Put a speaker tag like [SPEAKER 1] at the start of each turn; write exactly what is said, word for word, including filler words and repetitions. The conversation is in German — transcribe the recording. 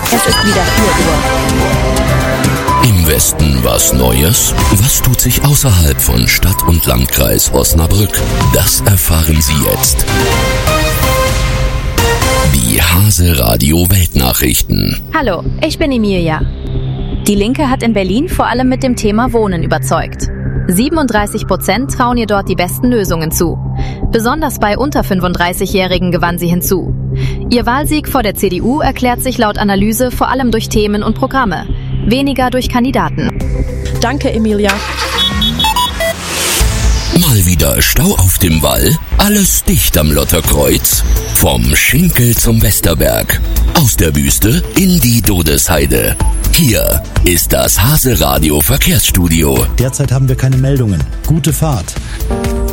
[SPEAKER 1] Es ist wieder vier Uhr.
[SPEAKER 2] Im Westen was Neues? Was tut sich außerhalb von Stadt und Landkreis Osnabrück? Das erfahren Sie jetzt. Die Hase Radio Weltnachrichten.
[SPEAKER 1] Hallo, ich bin Emilia. Die Linke hat in Berlin vor allem mit dem Thema Wohnen überzeugt. siebenunddreißig Prozent trauen ihr dort die besten Lösungen zu. Besonders bei unter fünfunddreißigjährigen gewann sie hinzu. Ihr Wahlsieg vor der C D U erklärt sich laut Analyse vor allem durch Themen und Programme, weniger durch Kandidaten.
[SPEAKER 3] Danke, Emilia.
[SPEAKER 2] Mal wieder Stau auf dem Wall, alles dicht am Lotterkreuz. Vom Schinkel zum Westerberg, aus der Wüste in die Dodesheide. Hier ist das Hase Radio Verkehrsstudio.
[SPEAKER 4] Derzeit haben wir keine Meldungen. Gute Fahrt.